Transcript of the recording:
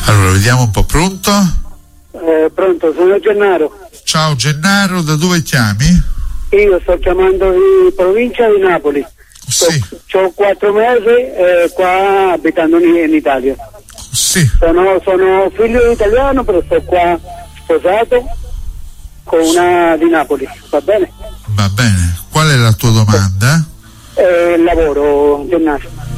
Allora, vediamo un po'. Pronto? Pronto, sono Gennaro. Ciao Gennaro, da dove chiami? Io sto chiamando di provincia di Napoli. Sì. Ho 4 mesi qua abitando in Italia. Sì. Sono figlio italiano, però sto qua sposato con una di Napoli, va bene? Va bene. Qual è la tua domanda? Lavoro, Gennaro.